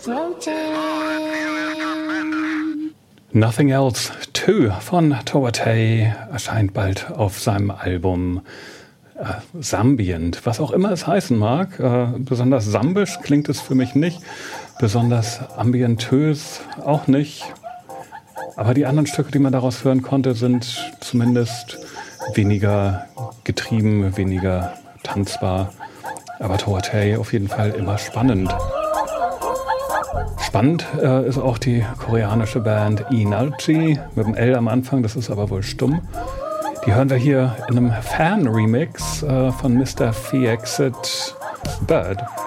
Nothing Else 2 von Towatay erscheint bald auf seinem Album Sambient, was auch immer es heißen mag. Besonders sambisch klingt es für mich nicht, besonders ambientös auch nicht. Aber die anderen Stücke, die man daraus hören konnte, sind zumindest weniger getrieben, weniger tanzbar. Aber Towatay auf jeden Fall immer spannend. Spannend ist auch die koreanische Band Inalchi mit dem L am Anfang, das ist aber wohl stumm. Die hören wir hier in einem Fan-Remix von Mr. Fexit Bird.